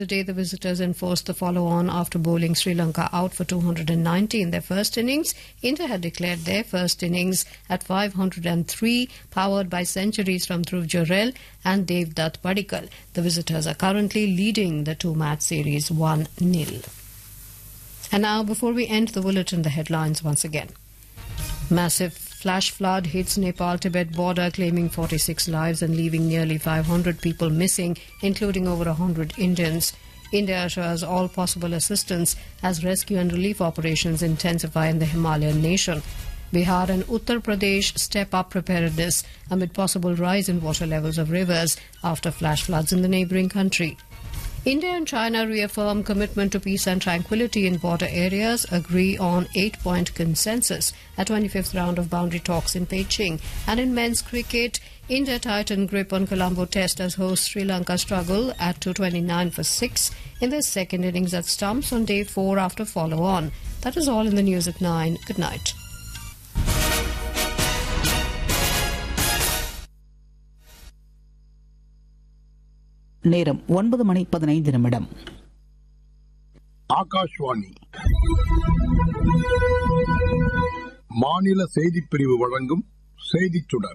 Today, the visitors enforced the follow-on after bowling Sri Lanka out for 290 in their first innings. India had declared their first innings at 503, powered by centuries from Dhruv Jurel and Devdutt Padikkal. The visitors are currently leading the two-match series 1-0. And now, before we end the bulletin, the headlines once again. Massive flash flood hits Nepal-Tibet border, claiming 46 lives and leaving nearly 500 people missing, including over 100 Indians. India assures all possible assistance as rescue and relief operations intensify in the Himalayan nation. Bihar and Uttar Pradesh step up preparedness amid possible rise in water levels of rivers after flash floods in the neighbouring country. India and China reaffirm commitment to peace and tranquility in border areas, agree on 8-point consensus at 25th round of boundary talks in Beijing. And in men's cricket, India tightened grip on Colombo Test as host Sri Lanka struggle at 229 for 6 in their second innings at stumps on day 4 after follow-on. That is all in the news at 9. Good night. நேரம் 9:15 ஆகாஷ்வாணி மாநில செய்திப் பிரிவு வழங்கும் செய்திச் சுடர்.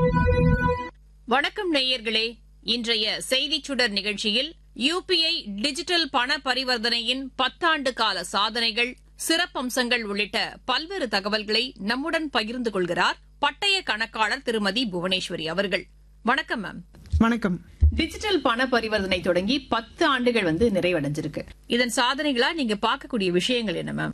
வணக்கம் நேயர்களே, இன்றைய செய்திச் சுடர் நிகழ்ச்சியில் யுபிஐ டிஜிட்டல் பண பரிவர்த்தனையின் 10 ஆண்டு கால சாதனைகள், சிறப்பம்சங்கள் உள்ளிட்ட பல்வேறு தகவல்களை நம்முடன் பகிர்ந்து கொள்கிறார் பட்டய கணக்காளர் திருமதி புவனேஸ்வரி அவர்கள். வணக்கம் மேம். வணக்கம். டிஜிட்டல் பண பரிவர்த்தனை தொடங்கி 10 ஆண்டுகள் நிறைவடைஞ்சிருக்கு. இதன் சாதனைகளா நீங்க பார்க்கக்கூடிய விஷயங்கள் என்ன மேம்?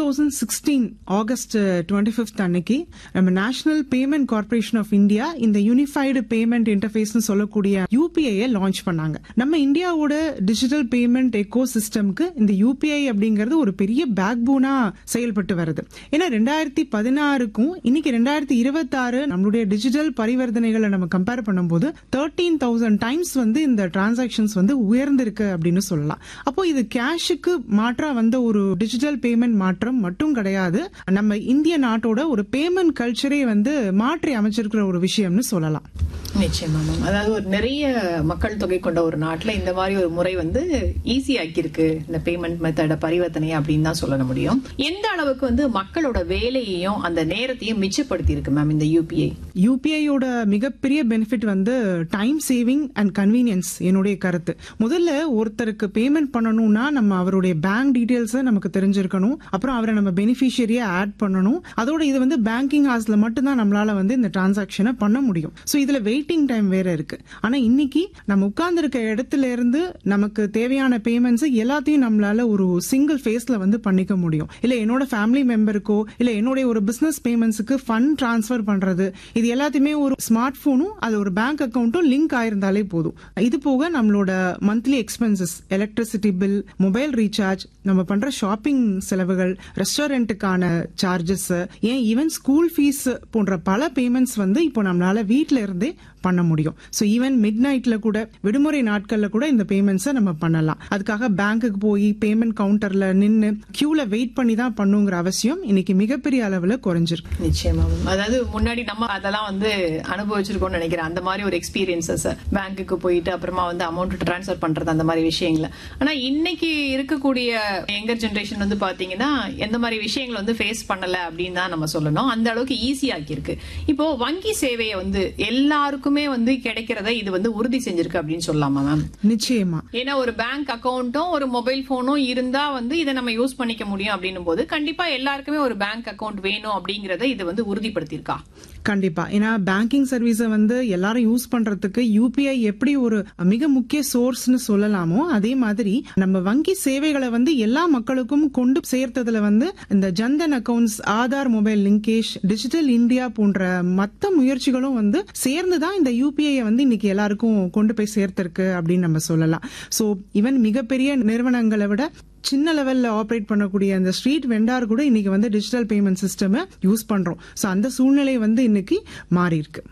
2016 ஆகஸ்ட் 25th அன்னைக்கு நம்ம national payment corporation of India இந்த யூனிஃபைடு பேமெண்ட் இன்டர்ஃபேஸ் சொல்லக்கூடிய யூபிஐ லான்ச் பண்ணாங்க. நம்ம இந்தியாவோட டிஜிட்டல் பேமெண்ட் எக்கோ சிஸ்டம்க்கு இந்த யூபிஐ அப்படிங்கறது ஒரு பெரிய பேக் போனா செயல்பட்டு வருது. ஏன்னா 2016க்கும் இன்னைக்கு 2026 நம்மளுடைய டிஜிட்டல் பரிவர்த்தனைகளை நம்ம கம்பேர் பண்ணும்போது 13,000 டைம்ஸ் இந்த டிரான்சாக்ஷன்ஸ் உயர்ந்திருக்கு அப்படின்னு சொல்லலாம். அப்போ இது கேஷுக்கு மாற்றா ஒரு டிஜிட்டல் பேமெண்ட் மாற்றம் மட்டும் கிடையாது, நம்ம இந்திய நாட்டோட ஒரு பேமெண்ட் கல்ச்சரே மாற்றி அமைச்சிருக்கிற ஒரு விஷயம்னு சொல்லலாம். நிச்சயமா மேம். அதாவது ஒரு நிறைய மக்கள் தொகை கொண்ட ஒரு நாட்டுல இந்த மாதிரி ஒரு முறை ஈஸி ஆக்கி இருக்கு இந்த பேமெண்ட் மெத்தட பரிவர்த்தனை அப்படின்னு தான் சொல்ல முடியும். எந்த அளவுக்கு மக்களோட வேலையையும் அந்த நேரத்தையும் மிச்சப்படுத்தி இருக்கு மேம் இந்த யூபிஐ? யூபிஐயோட மிகப்பெரிய benefit time saving and convenience என்னுடைய கருத்து. முதல்ல ஒருத்தருக்கு பேமெண்ட் பண்ணணும்னா நம்ம அவருடைய பேங்க் டீடைல்ஸ் நமக்கு தெரிஞ்சிருக்கணும், அப்புறம் அவரை நம்ம பெனிஃபிஷியரியா ஆட் பண்ணணும். அதோட இது பேங்கிங் ஹாஸ்ல மட்டும் தான் நம்மளால இந்த டிரான்சாக்சனை பண்ண முடியும். சோ இதுல வெயிட்டிங் டைம் வேற இருக்கு. ஆனா இன்னைக்கு நம்ம உட்கார்ந்து இருக்க இடத்துல இருந்து நமக்கு தேவையான பேமெண்ட்ஸ் எல்லாத்தையும் நம்மளால ஒரு சிங்கிள் ஃபேஸ்ல பண்ணிக்க முடியும். இல்ல என்னோட ஃபேமிலி மெம்பருக்கோ இல்ல என்னுடைய ஒரு பிசினஸ் பேமெண்ட்ஸுக்கு ஃபண்ட் டிரான்ஸ்பர் பண்றது, இது எல்லாத்தையுமே ஒரு ஸ்மார்ட் போனும் அது ஒரு பேங்க் அக்கௌண்ட்டும் லிங்க் ஆயிருந்தாலே போதும். இது போக நம்மளோட monthly expenses, electricity bill, mobile recharge, நம்ம பண்ற ஷாப்பிங் செலவுகள், ரெஸ்டாரண்ட்டுக்கான சார்ஜஸ், ஏன் ஈவன் ஸ்கூல் ஃபீஸ் போன்ற பல பேமெண்ட்ஸ் இப்போ நம்மளால வீட்ல இருந்தே பண்ண முடியும். சோ ஈவன் மிட் நைட்ல கூட, விடுமுறை நாட்கள்ல கூட இந்த பேமெண்ட்ஸை நம்ம பண்ணலாம். அதுக்காக பேங்க்குக்கு போய் பேமெண்ட் கவுண்டர்ல நின்னு கியூல வெயிட் பண்ணி தான் பண்ணுங்கிற அவசியம் இன்னைக்கு மிகப்பெரிய அளவுல குறைஞ்சிருக்கு. நிச்சயமா. அதாவது முன்னாடி நம்ம அதெல்லாம் அனுபவிச்சிருக்கோம்னு நினைக்கிறேன். அந்த மாதிரி ஒரு எக்ஸ்பீரியன்சஸ், பேங்க்குக்கு போயிட்டு அப்புறமா அமௌண்ட் டிரான்ஸ்பர் பண்றது, அந்த மாதிரி விஷயங்கள. ஆனா இன்னைக்கு இருக்கக்கூடிய யங்கர் ஜெனரேஷன் பாத்தீங்கன்னா எந்த மாதிரி விஷயங்கள் ஃபேஸ் பண்ணல அப்படின்னு தான் நம்ம சொல்லணும். அந்த அளவுக்கு ஈஸி ஆக்கி இருக்கு. இப்போ வங்கி சேவையை எல்லாருக்கும் கிடைக்கிறத இது உறுதி செஞ்சிருக்கு அப்படின்னு சொல்லலாமா மேம்? நிச்சயமா. ஏன்னா ஒரு பேங்க் அக்கௌண்ட்டும் ஒரு மொபைல் போனும் இருந்தா இதை நம்ம யூஸ் பண்ணிக்க முடியும் அப்படின்னும் போது கண்டிப்பா எல்லாருக்குமே ஒரு பேங்க் அக்கௌண்ட் வேணும் அப்படிங்கறத இது உறுதிப்படுத்திருக்கா? கண்டிப்பா. ஏன்னா பேங்கிங் சர்வீஸ எல்லாரும் யூஸ் பண்றதுக்கு யூபிஐ எப்படி ஒரு மிக முக்கிய சோர்ஸ்னு சொல்லலாமோ, அதே மாதிரி நம்ம வங்கி சேவைகளை எல்லா மக்களுக்கும் கொண்டு சேர்த்ததுல இந்த Jan Dhan accounts, Aadhaar mobile linkage, digital India போன்ற மத்த முயற்சிகளும் சேர்ந்துதான் இந்த யூபிஐ இன்னைக்கு எல்லாருக்கும் கொண்டு போய் சேர்த்திருக்கு அப்படின்னு நம்ம சொல்லலாம். சோ ஈவன் மிகப்பெரிய நிறுவனங்களை விட சின்ன லெவல்ல ஆபரேட் பண்ணக்கூடிய அந்த ஸ்ட்ரீட் வெண்டார் கூட இன்னைக்கு டிஜிட்டல் பேமெண்ட் சிஸ்டம் யூஸ் பண்றோம். சோ அந்த சூழ்நிலை இன்னைக்கு மாறி இருக்கு.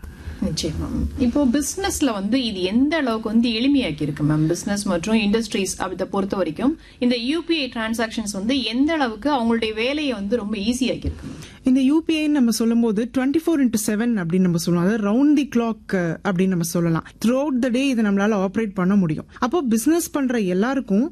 நிச்சயமா. இப்போ பிசினஸ்ல வந்து இது எந்த அளவுக்கு வந்து எளிமையாக்கி இருக்கு மேம்? பிசினஸ் மற்றும் இண்டஸ்ட்ரீஸ் அதை பொறுத்த வரைக்கும் இந்த யூபிஐ டிரான்சாக்ஷன்ஸ் வந்து எந்த அளவுக்கு அவங்களுடைய வேலையை வந்து ரொம்ப ஈஸியாக்கி இருக்கு? இந்த யூபிஐ நம்ம சொல்லும்போது 24/7 அப்படின்னு நம்ம சொல்லலாம். அதாவது ரவுண்ட் தி கிளாக் அப்படின்னு நம்ம சொல்லலாம். த்ரூ அவுட் த டே இதை நம்மளால ஆப்ரேட் பண்ண முடியும். அப்போ பிசினஸ் பண்ற எல்லாருக்கும்